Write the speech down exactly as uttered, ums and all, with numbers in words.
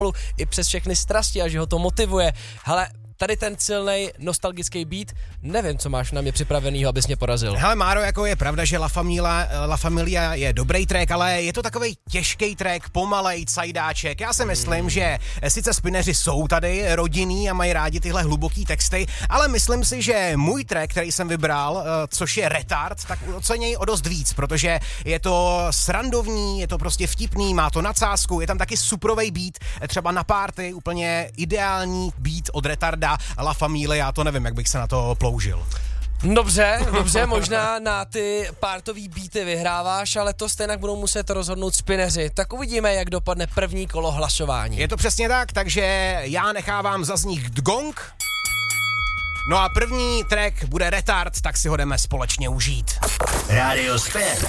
i přes všechny strasti a že ho to motivuje. Hele, tady ten silnej nostalgický beat, nevím, co máš na mě připravenýho, abys mě porazil. Hele Máro, jako je pravda, že La Familia, La Familia je dobrý track, ale je to takovej těžký track, pomalej, cajdáček. Já si myslím, že sice Spineři jsou tady rodinný a mají rádi tyhle hluboký texty, ale myslím si, že můj track, který jsem vybral, což je Retard, tak oceněj o dost víc, protože je to srandovní, je to prostě vtipný, má to nadsázku, je tam taky suprovej beat, třeba na party, úplně ideální beat od Retarda. La Familia, já to nevím, jak bych se na to ploužil. Dobře, dobře, možná na ty partový beaty vyhráváš, ale to stejně budou muset rozhodnout Spineři. Tak uvidíme, jak dopadne první kolo hlasování. Je to přesně tak, takže já nechávám zaznít gong. No a první track bude Retard, tak si ho jdeme společně užít. Radio Spin.